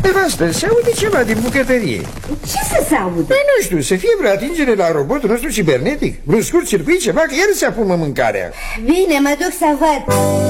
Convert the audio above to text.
Nevastă, se aude ceva din bucătărie. Ce să se audă? Păi nu știu, să fie vreo atingere la robotul nostru cibernetic. Vreun scurt circuit, ceva, că iar se apumă mâncarea. Bine, mă duc să văd.